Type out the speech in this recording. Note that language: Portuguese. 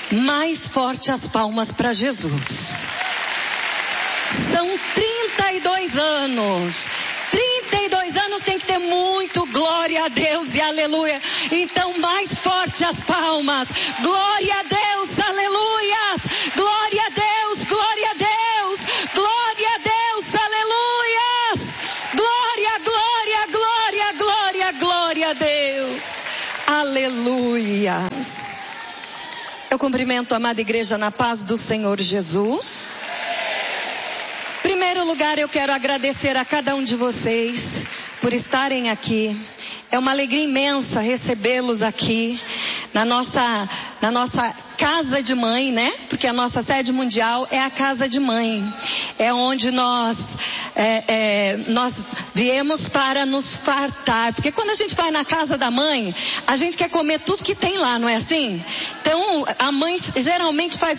Mais forte as palmas para Jesus. São 32 anos. 32 anos tem que ter muito glória a Deus e aleluia. Então mais forte as palmas. Glória a Deus, aleluias. Glória a Deus, glória a Deus. Glória a Deus, aleluias. Glória, glória, glória, glória, glória a Deus. Aleluias. Eu cumprimento a amada igreja na paz do Senhor Jesus. Em primeiro lugar, eu quero agradecer a cada um de vocês por estarem aqui. É uma alegria imensa recebê-los aqui na nossa casa de mãe, né? Porque a nossa sede mundial é a casa de mãe. É onde nós viemos para nos fartar. Porque quando a gente vai na casa da mãe, a gente quer comer tudo que tem lá, não é assim? Então, a mãe geralmente faz